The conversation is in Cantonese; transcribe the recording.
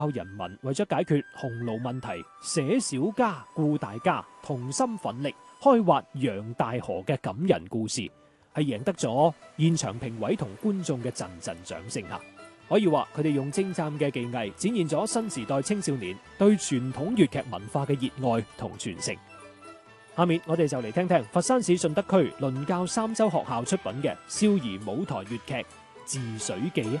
人民為咗解決匈奴問題，捨小家顧大家，同心奮力開挖楊大河嘅感人故事，係贏得咗現場評委同觀眾嘅陣陣掌聲吓。可以話佢哋用精湛嘅技藝，展現咗新時代青少年對傳統粵劇文化嘅熱愛同傳承。下面我哋就嚟聽聽佛山市順德區倫教三洲學校出品嘅少兒舞台粵劇《治水記》啊！